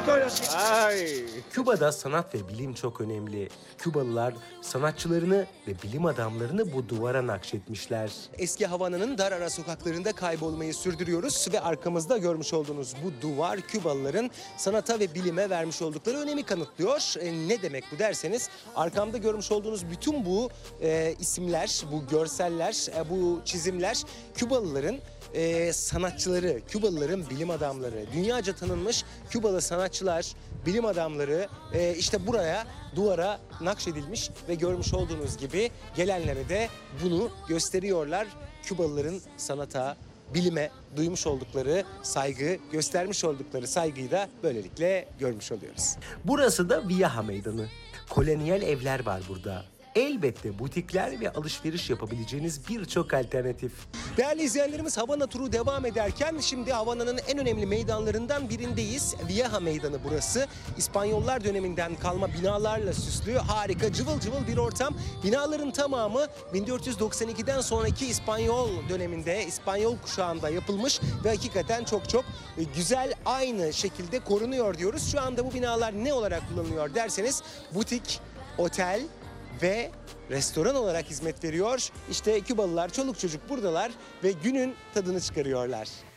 Ay. Küba'da sanat ve bilim çok önemli. Kübalılar sanatçılarını ve bilim adamlarını bu duvara nakşetmişler. Eski Havana'nın dar ara sokaklarında kaybolmayı sürdürüyoruz ve arkamızda görmüş olduğunuz bu duvar Kübalıların sanata ve bilime vermiş oldukları önemi kanıtlıyor. Ne demek bu derseniz, arkamda görmüş olduğunuz bütün bu isimler, bu görseller, bu çizimler Kübalıların sanatçıları, Kübalıların bilim adamları, dünyaca tanınmış Kübalı sanatçılar, bilim adamları işte buraya, duvara nakşedilmiş ve görmüş olduğunuz gibi gelenlere de bunu gösteriyorlar. Kübalıların sanata, bilime duymuş oldukları saygı, göstermiş oldukları saygıyı da böylelikle görmüş oluyoruz. Burası da Vieja Meydanı. Kolonyal evler var burada. Elbette butikler ve alışveriş yapabileceğiniz birçok alternatif. Değerli izleyenlerimiz, Havana turu devam ederken şimdi Havana'nın en önemli meydanlarından birindeyiz. Vieja Meydanı burası. İspanyollar döneminden kalma binalarla süslü, harika, cıvıl cıvıl bir ortam. Binaların tamamı 1492'den sonraki İspanyol döneminde, İspanyol kuşağında yapılmış ve hakikaten çok güzel, aynı şekilde korunuyor diyoruz. Şu anda bu binalar ne olarak kullanılıyor derseniz, butik, otel ve restoran olarak hizmet veriyor. İşte Kübalılar, çoluk çocuk buradalar ve günün tadını çıkarıyorlar.